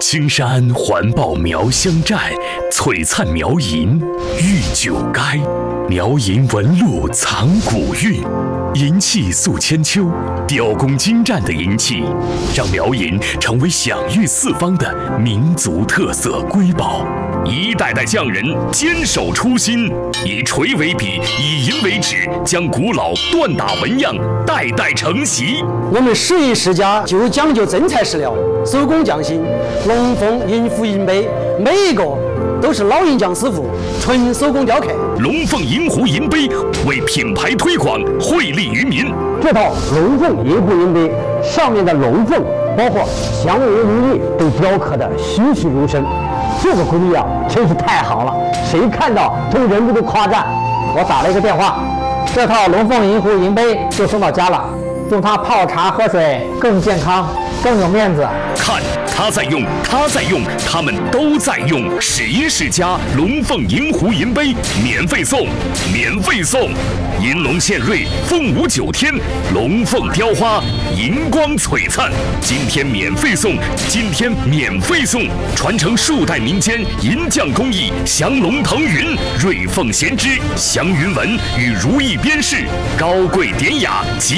青山环抱苗乡寨，璀璨苗银玉九垓。苗银纹路藏古韵，银器塑千秋，雕工精湛的银器，让苗银成为享誉四方的民族特色瑰宝。一代代匠人坚守初心，以锤为笔，以银为纸，将古老锻打纹样代代承袭。 我们11亿世家就讲究真材实料，手工匠心，龙凤银壶银杯，每一个都是老银匠师傅纯手工雕刻。 龙凤银壶银杯为品牌推广惠利于民。 这套龙凤银壶银杯上面的龙凤，包括祥云如意，都雕刻的栩栩如生。这个工艺啊，真是太好了，谁看到都忍不住夸赞。我打了一个电话，这套龙凤银壶银杯就送到家了，用它泡茶喝水更健康，更有面子。 看他在用，他在用，他们都在用。11世家龙凤银壶银杯免费送，免费送！银龙献瑞，凤舞9天，龙凤雕花，银光璀璨。今天免费送，今天免费送！传承数代民间银匠工艺，降龙腾云，瑞凤衔枝，祥云纹与如意边饰，高贵典雅。